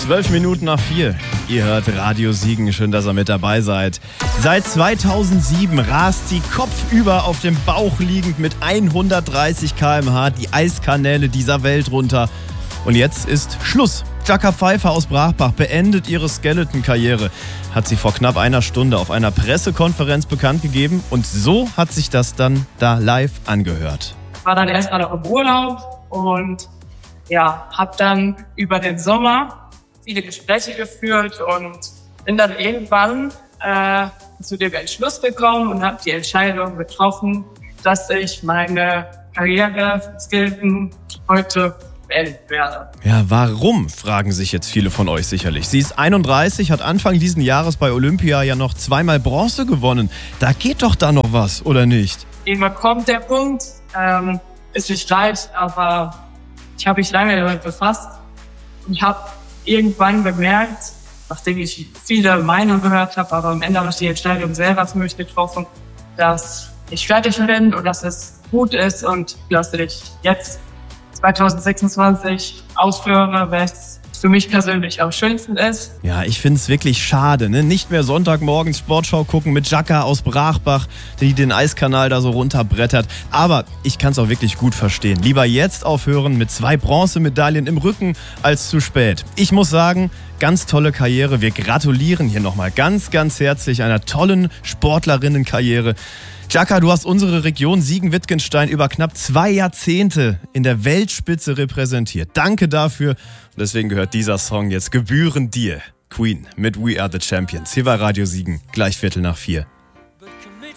4:12. Ihr hört Radio Siegen. Schön, dass ihr mit dabei seid. Seit 2007 rast sie kopfüber auf dem Bauch liegend mit 130 km/h die Eiskanäle dieser Welt runter. Und jetzt ist Schluss. Jaka Pfeiffer aus Brachbach beendet ihre Skeleton-Karriere. Hat sie vor knapp einer Stunde auf einer Pressekonferenz bekannt gegeben. Und so hat sich das dann da live angehört. Ich war dann erstmal noch im Urlaub und habe dann über den Sommer viele Gespräche geführt und bin dann irgendwann zu dem Entschluss gekommen und habe die Entscheidung getroffen, dass ich meine Karriere Skeleton heute beenden werde. Ja, warum, fragen sich jetzt viele von euch sicherlich. Sie ist 31, hat Anfang diesen Jahres bei Olympia ja noch 2-mal Bronze gewonnen. Da geht doch da noch was, oder nicht? Irgendwann kommt der Punkt, ist nicht leid, aber ich habe mich lange damit befasst und habe irgendwann bemerkt, nachdem ich viele Meinungen gehört habe, aber am Ende habe ich die Entscheidung selber für mich getroffen, dass ich fertig bin und dass es gut ist und dass ich jetzt 2026 ausführe, was für mich persönlich am schönsten ist. Ja, ich finde es wirklich schade, ne? Nicht mehr Sonntagmorgens Sportschau gucken mit Jaka aus Brachbach, die den Eiskanal da so runterbrettert. Aber ich kann es auch wirklich gut verstehen. Lieber jetzt aufhören mit 2 Bronzemedaillen im Rücken als zu spät. Ich muss sagen, ganz tolle Karriere. Wir gratulieren hier nochmal ganz, ganz herzlich einer tollen Sportlerinnenkarriere. Jaka, du hast unsere Region Siegen-Wittgenstein über knapp 2 Jahrzehnte in der Weltspitze repräsentiert. Danke dafür. Und deswegen gehört dieser Song jetzt gebührend dir. Queen mit We Are The Champions. Hier bei Radio Siegen, gleich 4:45.